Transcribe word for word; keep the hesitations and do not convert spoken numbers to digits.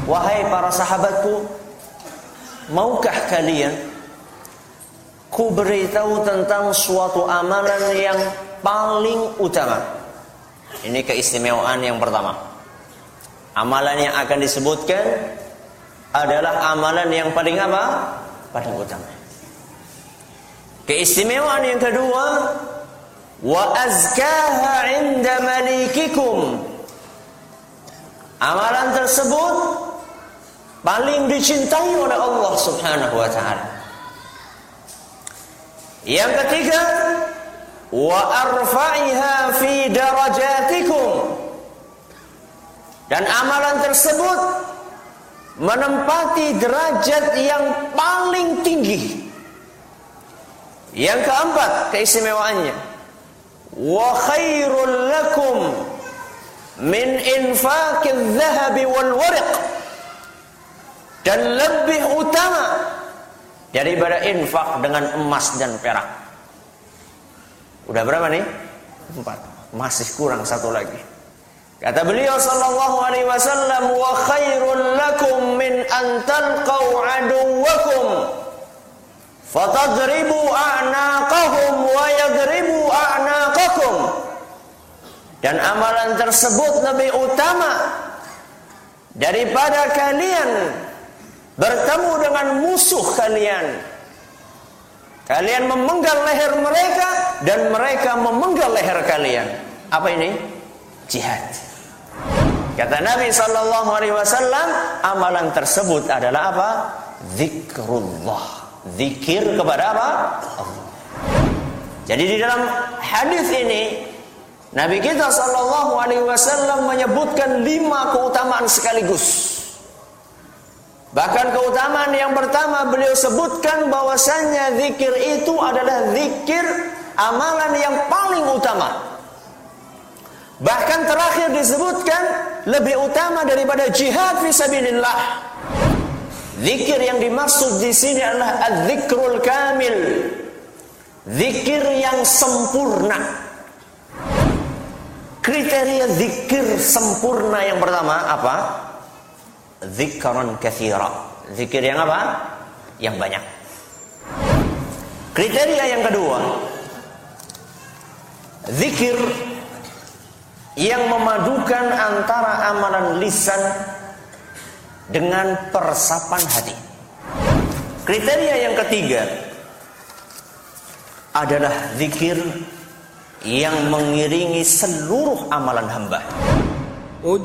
wahai para sahabatku, maukah kalian ku beritahu tentang suatu amalan yang paling utama? Ini keistimewaan yang pertama. Amalan yang akan disebutkan adalah amalan yang paling apa? Paling utama. Keistimewaan yang kedua, wa azkaha 'inda malikikum. Amalan tersebut paling dicintai oleh Allah Subhanahu wa taala. Yang ketiga, wa arfa'iha fi darajatikum. Dan amalan tersebut menempati derajat yang paling tinggi. Yang keempat keistimewaannya, wa khairul lakum min infaqidz dhahabi wal warq. Dan lebih utama daripada infak dengan emas dan perak. Udah berapa nih? Empat. Masih kurang satu lagi. Kata beliau sallallahu alaihi wasallam, wa khairul lakum min an talqaw aduwakum fatadribu a'naqahum wa yadribu a'naqakum. Dan amalan tersebut lebih utama daripada kalian bertemu dengan musuh kalian, kalian memenggal leher mereka dan mereka memenggal leher kalian. Apa ini? Jihad. Kata Nabi sallallahu alaihi wasallam, amalan tersebut adalah apa? Zikrullah. Zikir kepada apa? Allah. Jadi di dalam hadis ini Nabi kita sallallahu alaihi wasallam menyebutkan lima keutamaan sekaligus. Bahkan keutamaan yang pertama beliau sebutkan bahwasannya zikir itu adalah zikir amalan yang paling utama. Bahkan terakhir disebutkan lebih utama daripada jihad fisabilillah. Zikir yang dimaksud di sini adalah az-zikrul kamil. Zikir yang sempurna. Kriteria zikir sempurna yang pertama apa? Zikran katsira. Zikir yang apa? Yang banyak. Kriteria yang kedua, zikir yang memadukan antara amalan lisan dengan peresapan hati. Kriteria yang ketiga adalah zikir yang mengiringi seluruh amalan hamba.